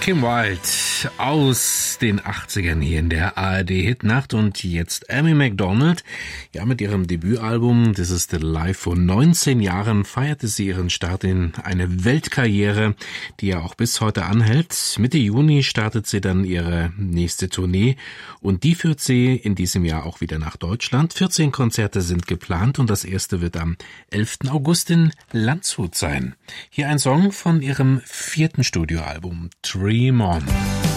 Kim Wilde aus den 80ern hier in der ARD-Hitnacht und jetzt Amy Macdonald. Ja, mit ihrem Debütalbum This Is the Life vor 19 Jahren feierte sie ihren Start in eine Weltkarriere, die ja auch bis heute anhält. Mitte Juni startet sie dann ihre nächste Tournee und die führt sie in diesem Jahr auch wieder nach Deutschland. 14 Konzerte sind geplant und das erste wird am 11. August in Landshut sein. Hier ein Song von ihrem 4. Studioalbum Dream On.